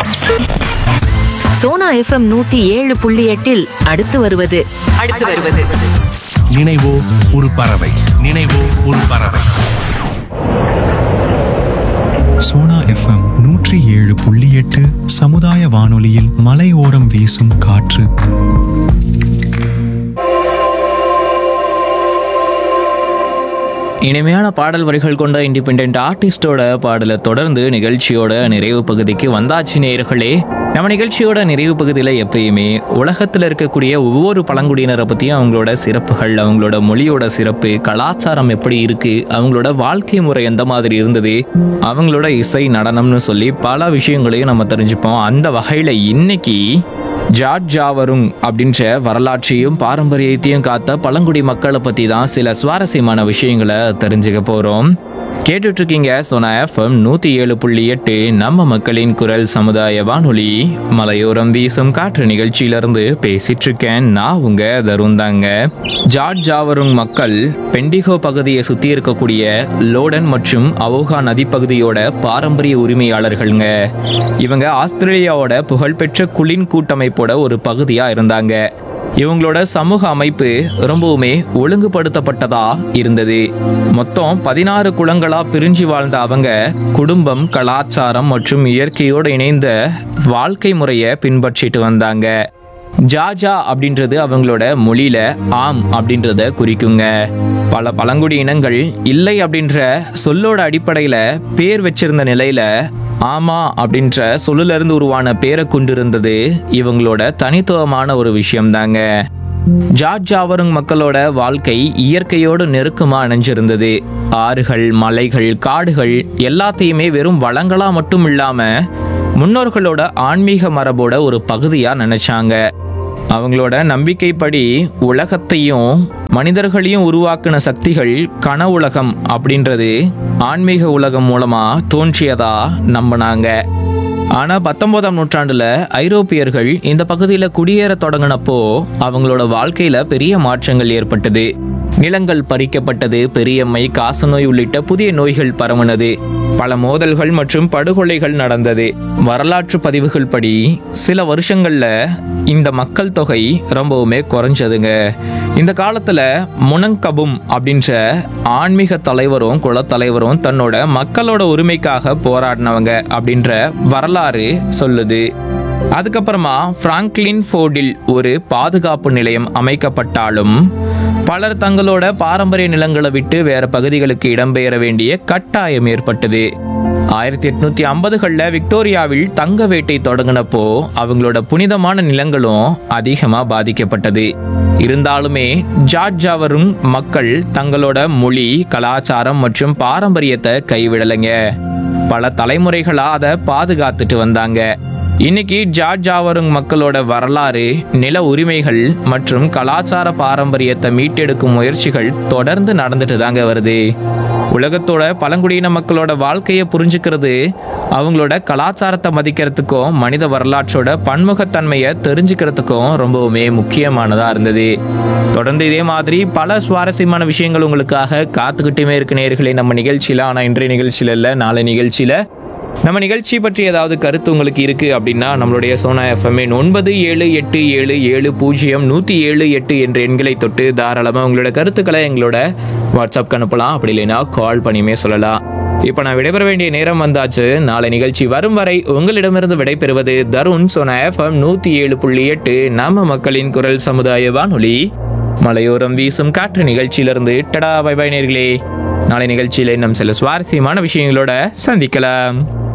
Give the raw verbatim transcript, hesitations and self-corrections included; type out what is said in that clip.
Sona FM நூத்தி ஏழு புள்ளி எட்டில் அடுத்து வருவது அடுத்து வருவது நினைவோ ஒரு பறவை நினைவோ ஒரு பறவை. சோனா எஃப்எம் நூற்றி ஏழு புள்ளி எட்டு சமுதாய வானொலியில் மலையோரம் வீசும் காற்று. இனிமையான பாடல் வரிகள் கொண்ட இண்டிபெண்ட் ஆர்டிஸ்டோட பாடலை தொடர்ந்து நிகழ்ச்சியோட நிறைவு பகுதிக்கு வந்தாச்சு நேயர்களே. நம்ம நிகழ்ச்சியோட நிறைவு பகுதியில் எப்பயுமே உலகத்தில் இருக்கக்கூடிய ஒவ்வொரு பழங்குடியினரை பற்றியும் அவங்களோட சிறப்புகள், அவங்களோட மொழியோட சிறப்பு, கலாச்சாரம் எப்படி இருக்கு, அவங்களோட வாழ்க்கை முறை எந்த மாதிரி இருந்தது, அவங்களோட இசை நடனம்னு சொல்லி பல விஷயங்களையும் நம்ம தெரிஞ்சுப்போம். அந்த வகையில் இன்னைக்கு ஜாட் ஜாவருங் அப்படின்ற வரலாற்றையும் பாரம்பரியத்தையும் காத்த பழங்குடி மக்களை பற்றி தான் சில சுவாரஸ்யமான விஷயங்களை தெரிஞ்சுக்க போகிறோம். கேட்டுட்டு இருக்கீங்க சோனா எஃப்எம் நூற்றி ஏழு புள்ளி எட்டு நம்ம மக்களின் குரல் சமுதாய வானொலி. மலையோரம் வீசும் காற்று நிகழ்ச்சியிலிருந்து பேசிட்டு இருக்கேன் நான் உங்க தருந்தாங்க. ஜாட் ஜாவருங் மக்கள் பெண்டிகோ பகுதியை சுற்றி இருக்கக்கூடிய லோடன் மற்றும் அவோகா நதி பகுதியோட பாரம்பரிய உரிமையாளர்கள்ங்க. இவங்க ஆஸ்திரேலியாவோட புகழ்பெற்ற குலின் கூட்டமைப்போட ஒரு பகுதியா இருந்தாங்க. இவங்களோட சமூக அமைப்பு ரொம்பவுமே ஒழுங்குபடுத்தப்பட்டதா இருந்தது. மொத்தம் பதினாறு குலங்களா பிரிஞ்சு வாழ்ந்த அவங்க குடும்பம், கலாச்சாரம் மற்றும் இயற்கையோடு இணைந்த வாழ்க்கை முறையை பின்பற்றிட்டு வந்தாங்க. ஜாஜா அப்படின்றது அவங்களோட மொழியில ஆம் அப்படின்றத குறிக்குங்க. பல பழங்குடி இனங்கள் இல்லை அப்படின்ற சொல்லோட அடிப்படையில பேர் வச்சிருந்த நிலையில ஆமா அப்படின்ற சொல்லுல இருந்து உருவான பேரை கொண்டிருந்தது இவங்களோட தனித்துவமான ஒரு விஷயம் தாங்க. ஜாட் ஜாவருங் மக்களோட வாழ்க்கை இயற்கையோடு நெருக்கமா அணைஞ்சிருந்தது. ஆறுகள், மலைகள், காடுகள் எல்லாத்தையுமே வெறும் வளங்களா மட்டும் இல்லாம முன்னோர்களோட ஆன்மீக மரபோட ஒரு பகுதியா நினைச்சாங்க. அவங்களோட நம்பிக்கைப்படி உலகத்தையும் மனிதர்களையும் உருவாக்கின சக்திகள் கனவுலகம் அப்படின்றது ஆன்மீக உலகம் மூலமா தோன்றியதா நம்பினாங்க. ஆனா பத்தொன்பதாம் நூற்றாண்டுல ஐரோப்பியர்கள் இந்த பகுதியில குடியேற தொடங்கினப்போ அவங்களோட வாழ்க்கையில பெரிய மாற்றங்கள் ஏற்பட்டது. நிலங்கள் பறிக்கப்பட்டது, பெரியம்மை, காசநோய் உள்ளிட்ட புதிய நோய்கள் பரவுனது, பல மோதல்கள் மற்றும் படுகொலைகள் நடந்தது. வரலாற்று பதிவுகள் படி சில வருஷங்கள்ல இந்த மக்கள் தொகை ரொம்பவுமே குறைஞ்சதுங்க. இந்த காலத்துல முனங்கபும் அப்படின்ற ஆன்மீக தலைவரும் குலத்தலைவரும் தன்னோட மக்களோட உரிமைக்காக போராடினவங்க அப்படின்ற வரலாறு சொல்லுது. அதுக்கப்புறமா பிராங்க்லின் ஃபோர்டில் ஒரு பாதுகாப்பு நிலையம் அமைக்கப்பட்டாலும் பலர் தங்களோட பாரம்பரிய நிலங்களை விட்டு வேற பகுதிகளுக்கு இடம்பெயர வேண்டிய கட்டாயம் ஏற்பட்டது. ஆயிரத்தி எட்நூத்தி ஐம்பதுகள்ல விக்டோரியாவில் தங்க வேட்டை தொடங்கினப்போ அவங்களோட புனிதமான நிலங்களும் அதிகமா பாதிக்கப்பட்டது. இருந்தாலுமே ஜாட் ஜாவருங் மக்கள் தங்களோட மொழி, கலாச்சாரம் மற்றும் பாரம்பரியத்தை கைவிடலைங்க. பல தலைமுறைகளா அதை பாதுகாத்துட்டு வந்தாங்க. இன்னைக்கு ஜாட் ஜாவருங் மக்களோட வரலாறு, நில உரிமைகள் மற்றும் கலாச்சார பாரம்பரியத்தை மீட்டெடுக்கும் முயற்சிகள் தொடர்ந்து நடந்துட்டு தாங்க வருது. உலகத்தோட பழங்குடியின மக்களோட வாழ்க்கையை புரிஞ்சுக்கிறது அவங்களோட கலாச்சாரத்தை மதிக்கிறதுக்கும் மனித வரலாற்றோட பன்முகத்தன்மையை தெரிஞ்சுக்கிறதுக்கும் ரொம்பவுமே முக்கியமானதா இருந்தது. தொடர்ந்து இதே மாதிரி பல சுவாரஸ்யமான விஷயங்கள் உங்களுக்காக காத்துக்கிட்டுமே இருக்கு நேயர்களே நம்ம நிகழ்ச்சியில. ஆனா இன்றைய நிகழ்ச்சியில இல்ல, நாளை நிகழ்ச்சியில நம்ம நிகழ்ச்சி பற்றி ஏதாவது கருத்து உங்களுக்கு இருக்கு அப்படின்னா நம்மளுடைய சோனா எஃப்எம் ஒன்பது ஏழு எட்டு ஏழு ஏழு பூஜ்ஜியம் நூற்றி ஏழு எட்டு என்ற எண்களை தொட்டு தாராளமாக உங்களோட கருத்துக்களை எங்களோட வாட்ஸ்அப்க்கு அனுப்பலாம். அப்படி இல்லைன்னா கால் பண்ணியுமே சொல்லலாம். இப்போ நான் விடைபெற வேண்டிய நேரம் வந்தாச்சு. நாளை நிகழ்ச்சி வரும் வரை உங்களிடமிருந்து விடைபெறுவது தருண். சோனா எஃப்எம் நூற்றி ஏழு புள்ளி எட்டு நம்ம மக்களின் குரல் சமுதாய வானொலி. மலையோரம் வீசும் காற்று நிகழ்ச்சியிலிருந்து டடா பை பை நேர்களே. நாளை நிகழ்ச்சியில் இன்னும் சில சுவாரஸ்யமான விஷயங்களோட சந்திக்கலாம்.